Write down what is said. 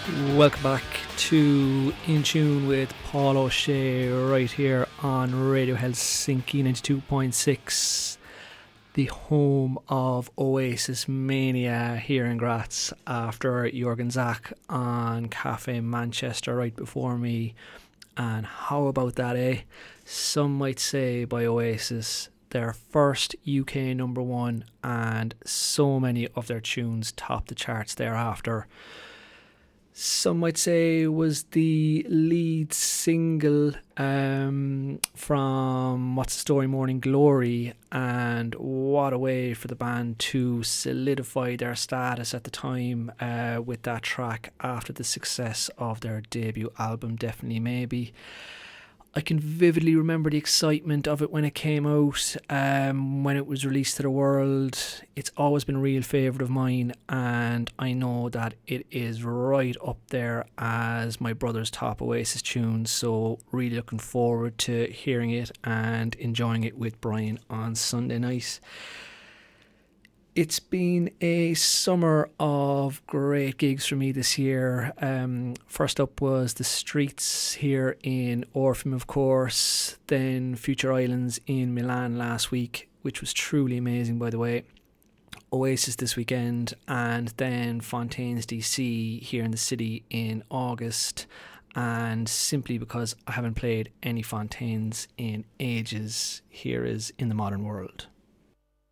Welcome back to In Tune with Paul O'Shea right here on Radio Helsinki 92.6, the home of Oasis Mania here in Graz, after Jürgen Zach on Cafe Manchester right before me. And how about that, eh? Some might say by Oasis, their first UK number one, and so many of their tunes topped the charts thereafter. Some might say was the lead single from What's the Story, Morning Glory, and what a way for the band to solidify their status at the time with that track after the success of their debut album, Definitely Maybe. I can vividly remember the excitement of it when it came out, when it was released to the world. It's always been a real favourite of mine, and I know that it is right up there as my brother's top Oasis tunes, so really looking forward to hearing it and enjoying it with Brian on Sunday night. It's been a summer of great gigs for me this year. First up was The Streets here in Orpheum, of course. Then Future Islands in Milan last week, which was truly amazing, by the way. Oasis this weekend, and then Fontaines DC here in the city in August. And simply because I haven't played any Fontaines in ages, here is In the Modern World.